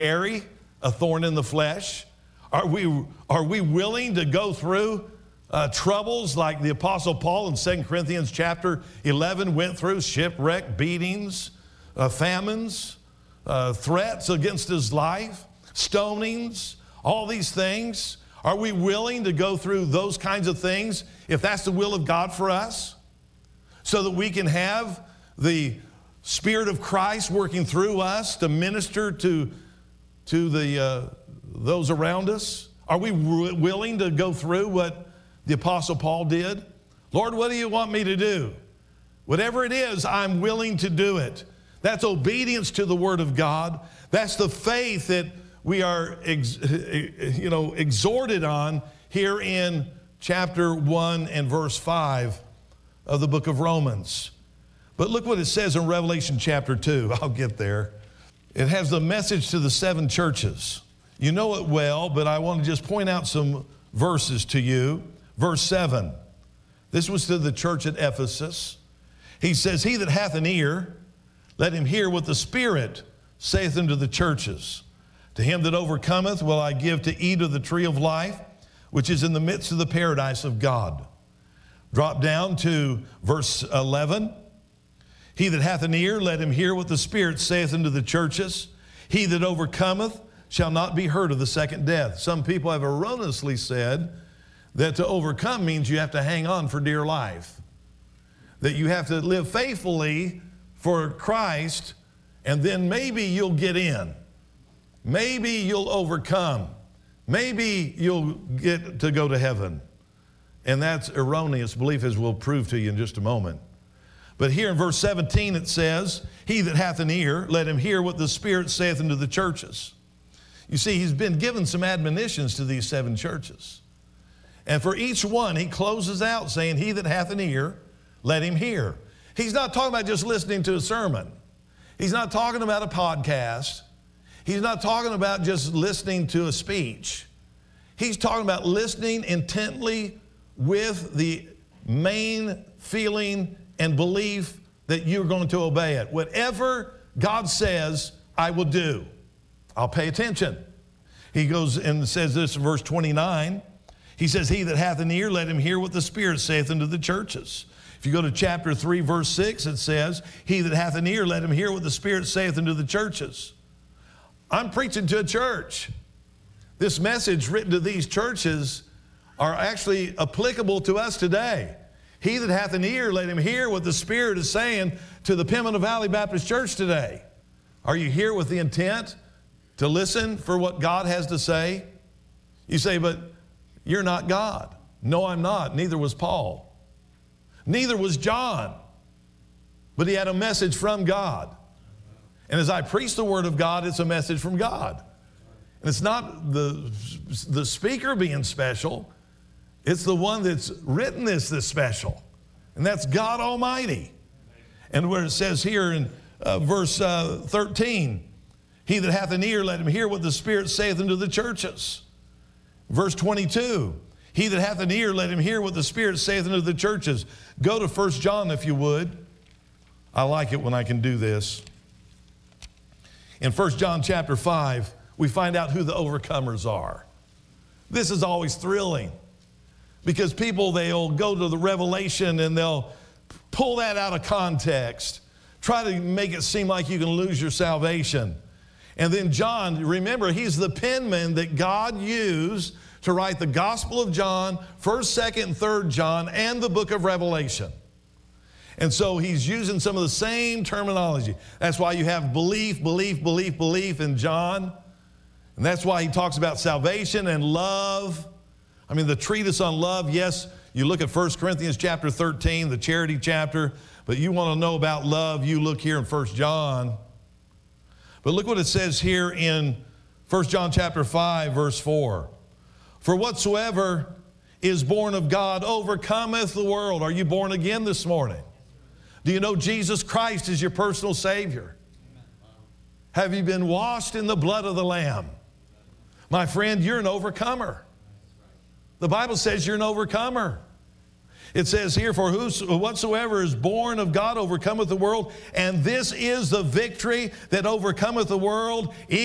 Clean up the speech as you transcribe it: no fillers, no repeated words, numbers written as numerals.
carry a thorn in the flesh? Are we willing to go through troubles like the Apostle Paul in 2 Corinthians chapter 11 went through? Shipwreck, beatings, famines, threats against his life, stonings, all these things. Are we willing to go through those kinds of things if that's the will of God for us? So that we can have the Spirit of Christ working through us to minister to those around us? Are we willing to go through what the Apostle Paul did? Lord, what do you want me to do? Whatever it is, I'm willing to do it. That's obedience to the Word of God. That's the faith that we are exhorted on here in chapter 1 and verse 5 of the book of Romans. But look what it says in Revelation chapter 2. I'll get there. It has the message to the 7 churches. You know it well, but I want to just point out some verses to you. Verse 7. This was to the church at Ephesus. He says, "He that hath an ear, let him hear what the Spirit saith unto the churches. To him that overcometh will I give to eat of the tree of life, which is in the midst of the paradise of God." Drop down to verse 11. "He that hath an ear, let him hear what the Spirit saith unto the churches. He that overcometh shall not be hurt of the second death." Some people have erroneously said that to overcome means you have to hang on for dear life, that you have to live faithfully for Christ, and then maybe you'll get in. Maybe you'll overcome. Maybe you'll get to go to heaven. And that's erroneous belief, as we'll prove to you in just a moment. But here in verse 17 it says, "He that hath an ear, let him hear what the Spirit saith unto the churches." You see, he's been given some admonitions to these 7 churches. And for each one, he closes out saying, "He that hath an ear, let him hear." He's not talking about just listening to a sermon. He's not talking about a podcast. He's not talking about just listening to a speech. He's talking about listening intently with the main feeling and belief that you're going to obey it. Whatever God says, I will do. I'll pay attention. He goes and says this in verse 29. He says, "He that hath an ear, let him hear what the Spirit saith unto the churches." If you go to chapter 3, verse 6, it says, "He that hath an ear, let him hear what the Spirit saith unto the churches." I'm preaching to a church. This message written to these churches are actually applicable to us today. "He that hath an ear, let him hear what the Spirit is saying to the Pimento Valley Baptist Church today." Are you here with the intent to listen for what God has to say? You say, "But you're not God." No, I'm not. Neither was Paul. Neither was John. But he had a message from God. And as I preach the Word of God, it's a message from God. And it's not the speaker being special. It's the one that's written this that's special. And that's God Almighty. And where it says here in verse 13, "He that hath an ear, let him hear what the Spirit saith unto the churches." Verse 22, "He that hath an ear, let him hear what the Spirit saith unto the churches." Go to 1 John if you would. I like it when I can do this. In 1 John chapter 5, we find out who the overcomers are. This is always thrilling because people, they'll go to the Revelation and they'll pull that out of context, try to make it seem like you can lose your salvation. And then John, remember, he's the penman that God used to write the Gospel of John, 1st, 2nd, and 3rd John, and the book of Revelation. And so he's using some of the same terminology. That's why you have belief, belief, belief, belief in John. And that's why he talks about salvation and love. I mean, the treatise on love, yes, you look at 1 Corinthians chapter 13, the charity chapter, but you want to know about love, you look here in 1 John. But look what it says here in 1 John chapter 5, verse 4. "For whatsoever is born of God overcometh the world." Are you born again this morning? Do you know Jesus Christ is your personal Savior? Have you been washed in the blood of the Lamb? My friend, you're an overcomer. The Bible says you're an overcomer. It says here, "For whatsoever is born of God overcometh the world, and this is the victory that overcometh the world,